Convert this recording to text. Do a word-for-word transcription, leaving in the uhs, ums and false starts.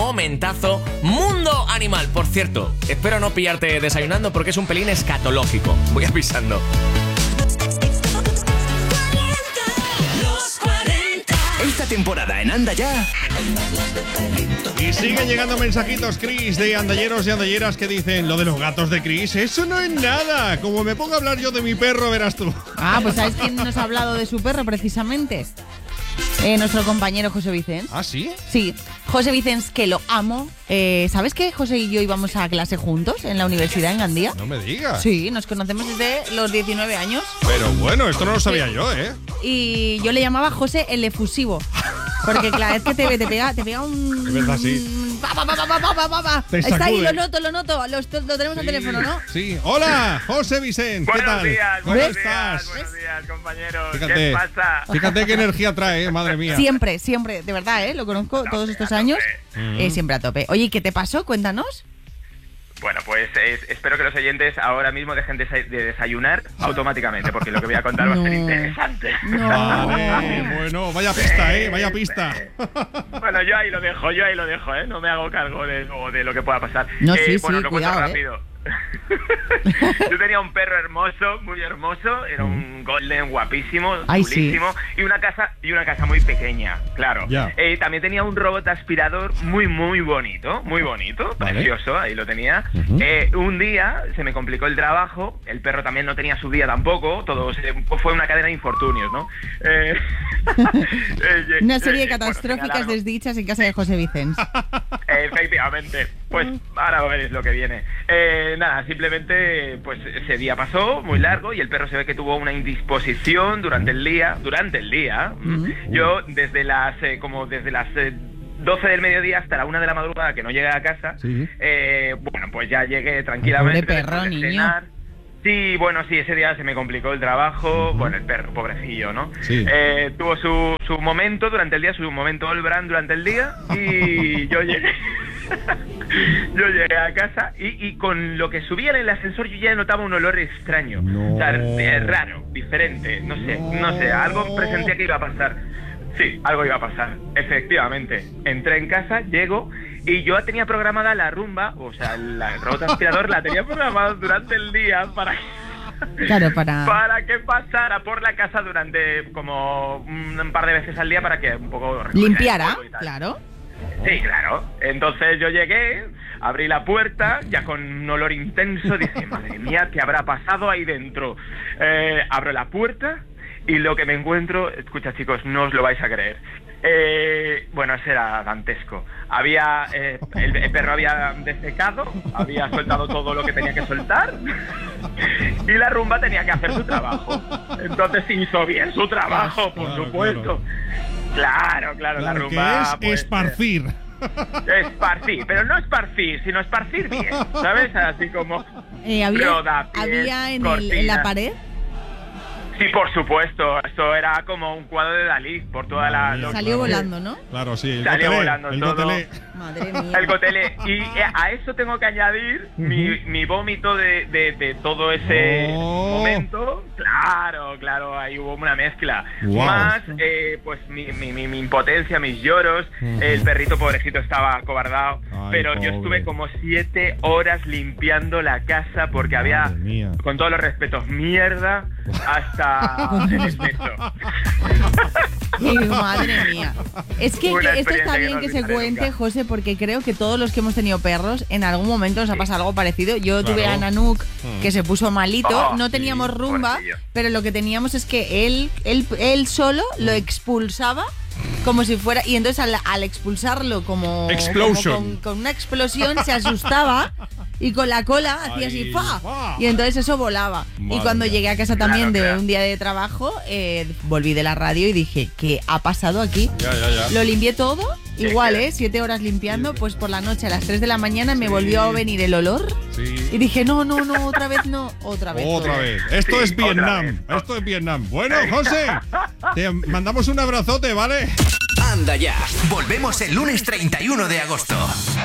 momentazo. Mundo Animal, por cierto. Espero no pillarte desayunando porque es un pelín escatológico. Voy avisando. Esta temporada en Anda Ya. Y siguen llegando mensajitos, Chris, de andalleros y andalleras que dicen: lo de los gatos de Chris, eso no es nada. Como me ponga a hablar yo de mi perro, verás tú. Ah, pues ¿sabes quién nos ha hablado de su perro precisamente? Eh, nuestro compañero José Vicens. ¿Ah, sí? Sí, José Vicens, que lo amo. Eh, ¿Sabes que José y yo íbamos a clase juntos en la universidad en Gandía? No me digas. Sí, nos conocemos desde los diecinueve años. Pero bueno, esto no lo sabía yo, ¿eh? Y yo le llamaba José el efusivo. Porque claro, es que te, te pega, te pega un... Es verdad, sí. Pa, pa, pa, pa, pa, pa, pa, pa. Te Está ahí, sacude. lo noto, lo noto. Lo, lo tenemos Sí, al teléfono, ¿no? Sí. Hola, José Vicente, ¿qué Buenos tal? días, ¿Cómo buenos estás? días, buenos días, compañeros. Fíjate, ¿Qué pasa? Fíjate qué energía trae, ¿eh? Madre mía. Siempre, siempre, de verdad, ¿eh? Lo conozco A todos tope, estos a años. tope. Eh, siempre a tope. Oye, ¿qué te pasó? Cuéntanos. Bueno, pues eh, espero que los oyentes ahora mismo dejen de, de desayunar automáticamente, porque lo que voy a contar va a ser No. interesante. No. Vale, bueno, vaya pista, ¿eh? Vaya pista. Bueno, yo ahí lo dejo, yo ahí lo dejo, ¿eh? No me hago cargo de, lo- de lo que pueda pasar. No, Eh, sí, bueno, sí, lo cuento cuidado, ¿eh? rápido. Yo tenía un perro hermoso, muy hermoso, era un golden guapísimo, Ay, sí. chulísimo, y una casa y una casa muy pequeña, claro. Ya. Eh, también tenía un robot aspirador muy muy bonito, muy bonito, Vale. precioso, ahí lo tenía. Ujú. Eh, un día se me complicó el trabajo, el perro también no tenía su día tampoco, todo se- fue una cadena de infortunios, ¿no? Eh, eh, Una serie de eh, bueno, catastróficas señalarlo. desdichas en casa de José Vicens. Efectivamente, pues ahora veréis lo que viene. Eh, nada, simplemente pues ese día pasó muy largo y el perro se ve que tuvo una indisposición durante el día, durante el día. Ujú. Yo desde las eh, como desde las eh, doce del mediodía hasta la una de la madrugada que no llegué a casa, Sí. eh, bueno, pues ya llegué tranquilamente. Pobre perro, después de niño. cenar. Sí, bueno, sí, ese día se me complicó el trabajo. Bueno, el perro, pobrecillo, ¿no? Sí. Eh, tuvo su, su momento durante el día, su momento all brand durante el día y yo llegué. Yo llegué a casa y, y con lo que subía en el ascensor yo ya notaba un olor extraño. No. O sea, eh, raro, diferente, no sé, no sé, algo presentía que iba a pasar. Sí, algo iba a pasar, efectivamente. Entré en casa, llego y yo tenía programada la rumba, o sea, el robot aspirador la tenía programada durante el día para Claro, para... para que pasara por la casa durante como un par de veces al día para que un poco recogiera el Limpiara, polvo y tal. claro. Sí, claro. Entonces yo llegué, abrí la puerta, ya con un olor intenso, dije, madre mía, ¿qué habrá pasado ahí dentro? Eh, abro la puerta y lo que me encuentro, escucha chicos, no os lo vais a creer. Eh, bueno, ese era dantesco. Había, eh, el, el perro había desecado, había soltado todo lo que tenía que soltar y la rumba tenía que hacer su trabajo. Entonces hizo bien su trabajo, por Claro, supuesto. Claro, claro, la Claro, rumba... que es pues, esparcir. Esparcir, pero no esparcir, sino esparcir bien, ¿sabes? Así como Eh, había rodapiés, había en, el, cortinas. en la pared. Sí, por supuesto, eso era como un cuadro de Dalí por toda la... Madre mía. lo- Salió claro. volando, ¿no? Claro, sí. El Salió gotelé, volando el todo. gotelé. Madre mía. El gotelé. Y eh, a eso tengo que añadir mi, mi vómito de, de, de todo ese Oh. momento. Claro, claro, ahí hubo una mezcla. Wow. Más, eh, pues, mi, mi, mi, mi impotencia, mis lloros. Ujú. El perrito pobrecito estaba acobardado. Ay, pero yo pobre. estuve como siete horas limpiando la casa porque había, Madre mía. con todos los respetos, mierda hasta el exceso. Ay, madre mía. Es que, Una que esto experiencia está que bien no que se olvidaré cuente, nunca. José, porque creo que todos los que hemos tenido perros en algún momento nos ha pasado algo parecido. Yo tuve Claro. a Nanook Mm. que se puso malito, Oh, no teníamos sí, rumba, pobrecillo. pero lo que teníamos es que él, él, él solo lo expulsaba como si fuera, y entonces al, al expulsarlo como, Explosion. como con, con una explosión se asustaba y con la cola hacía así Ay, ¡fa! ¡fa! Y entonces eso volaba. y Madre cuando mía. llegué a casa también Claro, de claro. un día de trabajo, eh, volví de la radio y dije, ¿qué ha pasado aquí? Ya, ya, ya. Lo limpié todo, Sí, igual, claro. ¿eh? Siete horas limpiando, pues por la noche a las tres de la mañana me volvió a venir el olor y Sí. dije, no, no, no, otra vez no, otra vez. Otra todo. vez. Esto Sí, es otra Vietnam. vez. Esto es Vietnam. Bueno, José, te mandamos un abrazote, ¿vale? Anda Ya. Volvemos el lunes treinta y uno de agosto.